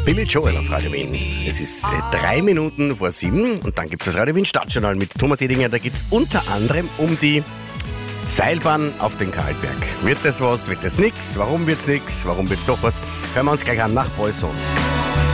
Billy Joel auf Radio Wien. Es ist 3 Minuten vor 7 und dann gibt es das Radio Wien Stadtjournal mit Thomas Edinger. Da geht es unter anderem um die Seilbahn auf den Karlberg. Wird das was? Wird das nix? Warum wird's nix? Warum wird's doch was? Hören wir uns gleich an nach Boyzone.